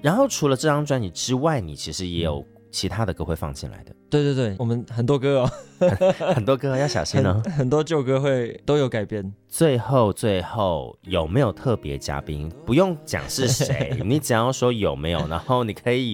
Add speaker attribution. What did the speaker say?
Speaker 1: 然后除了这张专辑之外，你其实也有其他的歌会放进来的。
Speaker 2: 对对对，我们很多歌哦，
Speaker 1: 很多歌要小心哦。
Speaker 2: 很多旧歌都有改编。
Speaker 1: 最后有没有特别嘉宾？不用讲是谁，你只要说有没有，然后你可以